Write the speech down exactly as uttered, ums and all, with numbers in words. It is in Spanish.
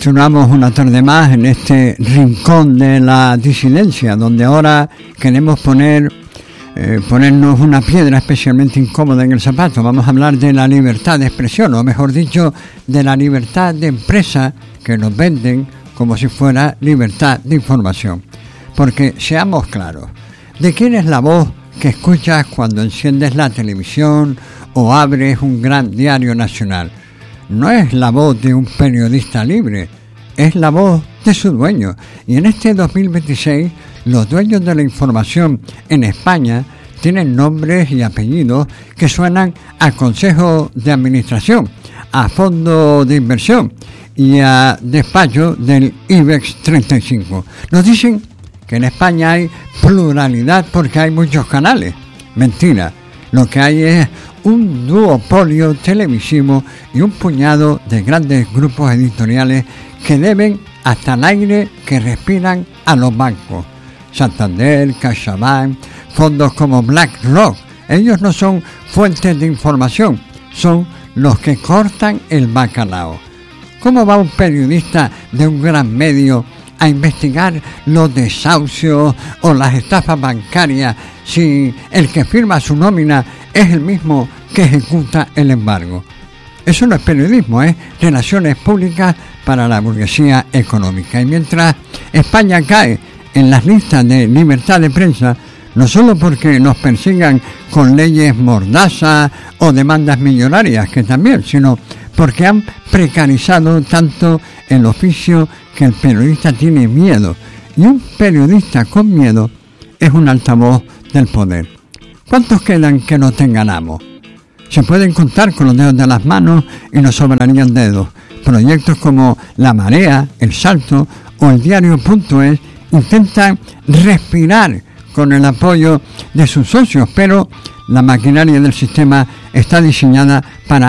Continuamos una tarde más en este rincón de la disidencia, donde ahora queremos poner eh, ponernos una piedra especialmente incómoda en el zapato. Vamos a hablar de la libertad de expresión, o mejor dicho, de la libertad de empresa que nos venden como si fuera libertad de información. Porque seamos claros, ¿de quién es la voz que escuchas cuando enciendes la televisión o abres un gran diario nacional? No es la voz de un periodista libre, es la voz de su dueño. Y en este dos mil veintiséis, los dueños de la información en España tienen nombres y apellidos que suenan a consejo de administración, a fondo de inversión y a despacho del IBEX treinta y cinco. Nos dicen que en España hay pluralidad porque hay muchos canales. Mentira, lo que hay es un duopolio televisivo y un puñado de grandes grupos editoriales que deben hasta el aire que respiran a los bancos. Santander, CaixaBank, fondos como BlackRock. Ellos no son fuentes de información, son los que cortan el bacalao. ¿Cómo va un periodista de un gran medio a investigar los desahucios o las estafas bancarias si el que firma su nómina es el mismo que ejecuta el embargo? Eso no es periodismo, es relaciones públicas para la burguesía económica. Y mientras España cae en las listas de libertad de prensa, no solo porque nos persigan con leyes mordazas o demandas millonarias, que también, sino porque han precarizado tanto el oficio que el periodista tiene miedo. Y un periodista con miedo es un altavoz del poder. ¿Cuántos quedan que no tengan amo? Se pueden contar con los dedos de las manos y nos sobrarían dedos. Proyectos como La Marea, El Salto o el Diario.es intentan respirar con el apoyo de sus socios, pero la maquinaria del sistema está diseñada